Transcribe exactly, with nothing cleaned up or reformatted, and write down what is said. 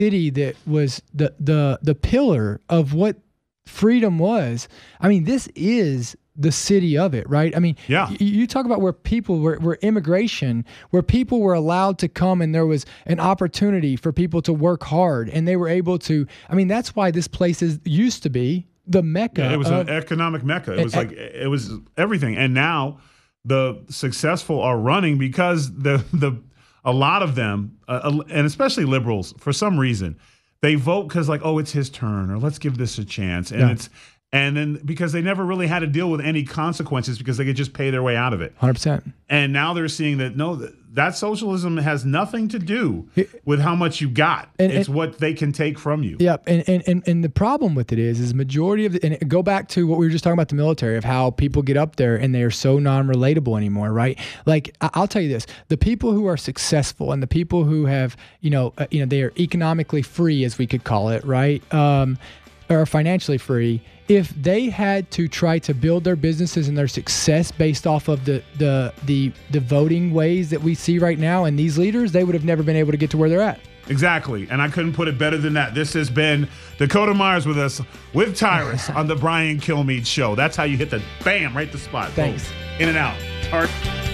city that was the the the pillar of what freedom was. I mean, this is the city of it, right? I mean, yeah. y- you talk about where people were, where immigration, where people were allowed to come and there was an opportunity for people to work hard and they were able to, I mean, that's why this place is used to be the Mecca. Yeah, it was of, an economic Mecca. It was and, like, it was everything. And now the successful are running because the, the, a lot of them, uh, and especially liberals, for some reason, they vote because like, oh, it's his turn, or let's give this a chance. And Yeah. it's, and then because they never really had to deal with any consequences because they could just pay their way out of it. one hundred percent. And now they're seeing that, no, that, that socialism has nothing to do with how much you got. And, it's and, what they can take from you. Yep. And, and, and, and the problem with it is, is majority of the, and go back to what we were just talking about the military, of how people get up there and they are so non-relatable anymore, right? Like, I'll tell you this, the people who are successful and the people who have, you know, uh, you know, they are economically free, as we could call it, right? Um, or financially free, if they had to try to build their businesses and their success based off of the the the the voting ways that we see right now and these leaders, they would have never been able to get to where they're at. Exactly. And I couldn't put it better than that. This has been Dakota Myers with us with Tyrus on the Brian Kilmeade Show. That's how you hit the bam, right the spot. Thanks. Boom. In and out. Tar-